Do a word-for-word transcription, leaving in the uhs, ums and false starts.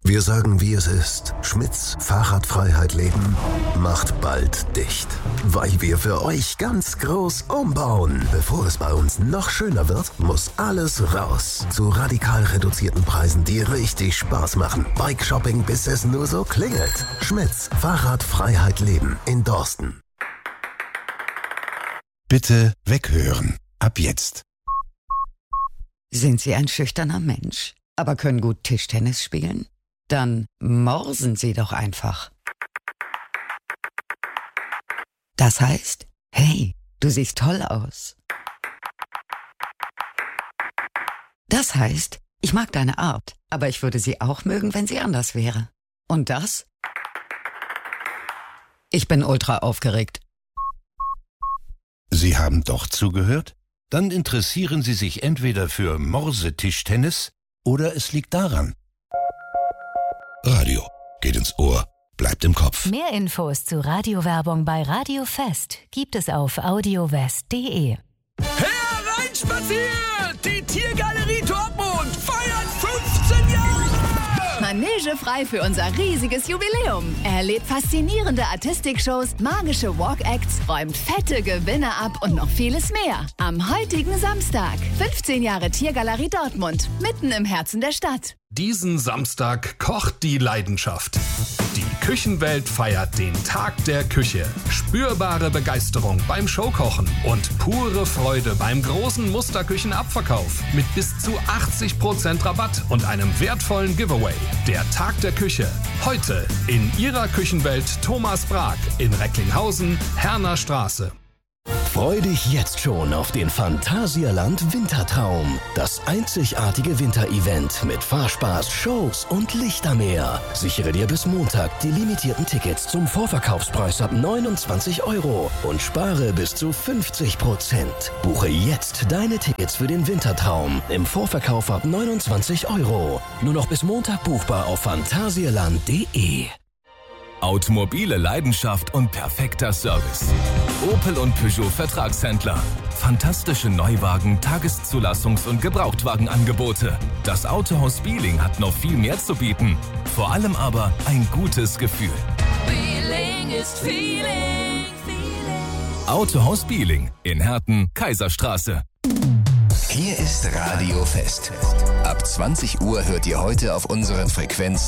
Wir sagen, wie es ist. Schmitz Fahrradfreiheit Leben macht bald dicht. Weil wir für euch ganz groß umbauen. Bevor es bei uns noch schöner wird, muss alles raus. Zu radikal reduzierten Preisen, die richtig Spaß machen. Bike-Shopping, bis es nur so klingelt. Schmitz Fahrradfreiheit Leben in Dorsten. Bitte weghören. Ab jetzt. Sind Sie ein schüchterner Mensch, aber können gut Tischtennis spielen? Dann morsen Sie doch einfach. Das heißt, hey, du siehst toll aus. Das heißt, ich mag deine Art, aber ich würde sie auch mögen, wenn sie anders wäre. Und das? Ich bin ultra aufgeregt. Sie haben doch zugehört? Dann interessieren Sie sich entweder für Morsetischtennis oder es liegt daran. Radio geht ins Ohr, bleibt im Kopf. Mehr Infos zu Radiowerbung bei Radio Fest gibt es auf audiowest punkt de. Hereinspaziert! Die Tiergalerie Dortmund feiert fünfzehn Jahre! Manege frei für unser riesiges Jubiläum. Erlebt faszinierende Artistikshows, magische Walk-Acts, räumt fette Gewinne ab und noch vieles mehr. Am heutigen Samstag. fünfzehn Jahre Tiergalerie Dortmund. Mitten im Herzen der Stadt. Diesen Samstag kocht die Leidenschaft. Die Küchenwelt feiert den Tag der Küche. Spürbare Begeisterung beim Showkochen und pure Freude beim großen Musterküchenabverkauf mit bis zu achtzig Prozent Rabatt und einem wertvollen Giveaway. Der Tag der Küche. Heute in Ihrer Küchenwelt Thomas Brag in Recklinghausen, Herner Straße. Freu dich jetzt schon auf den Phantasialand Wintertraum. Das einzigartige Winterevent mit Fahrspaß, Shows und Lichtermeer. Sichere dir bis Montag die limitierten Tickets zum Vorverkaufspreis ab neunundzwanzig Euro und spare bis zu fünfzig Prozent. Buche jetzt deine Tickets für den Wintertraum im Vorverkauf ab neunundzwanzig Euro. Nur noch bis Montag buchbar auf phantasialand punkt de. Automobile Leidenschaft und perfekter Service. Opel und Peugeot Vertragshändler. Fantastische Neuwagen, Tageszulassungs- und Gebrauchtwagenangebote. Das Autohaus Bieling hat noch viel mehr zu bieten. Vor allem aber ein gutes Gefühl. Bieling ist Feeling. Autohaus Bieling in Herten, Kaiserstraße. Hier ist Radio Fest. Ab zwanzig Uhr hört ihr heute auf unseren Frequenzen